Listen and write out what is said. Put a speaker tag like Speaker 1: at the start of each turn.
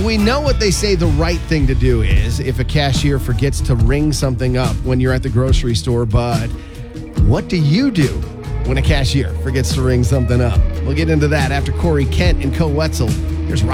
Speaker 1: we know what they say the right thing to do is if a cashier forgets to ring something up when you're at the grocery store, but what do you do when a cashier forgets to ring something up? We'll get into that after Corey Kent and Co. Wetzel. Here's Rock.